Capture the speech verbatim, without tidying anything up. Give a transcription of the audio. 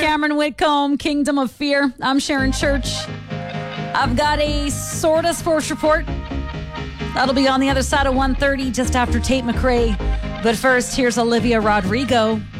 Cameron Whitcomb, Kingdom of Fear. I'm Sharon Church. I've got a sort of sports report. That'll be on the other side of one thirty, just after Tate McRae. But first, here's Olivia Rodrigo.